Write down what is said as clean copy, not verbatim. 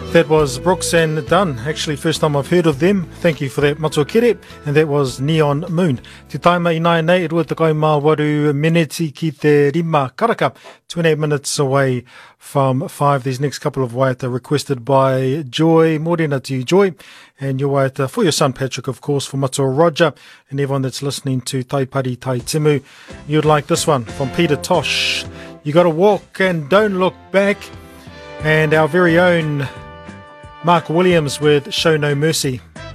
That was Brooks and Dunn. Actually, first time I've heard of them. Thank you for that, Matua Kere. And that was Neon Moon. Te taima i nai nei, rua te kai mā waru miniti ki te rima karaka. 28 minutes away from 5. These next couple of waiata requested by Joy. Morena to you, Joy. And your waiata for your son Patrick, of course, for Matua Roger. And everyone that's listening to Taipari Tai Timu. You'd like this one from Peter Tosh. You gotta walk and don't look back. And our very own Mark Williams with Show No Mercy.